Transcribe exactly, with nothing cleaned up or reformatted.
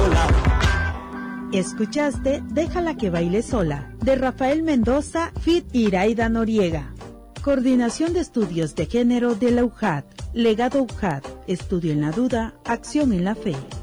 Escuchaste Déjala que baile sola, de Rafael Mendoza, feat. Iraida Noriega. Coordinación de Estudios de Género de la U J A D. Legado U J A D. Estudio en la duda, acción en la fe.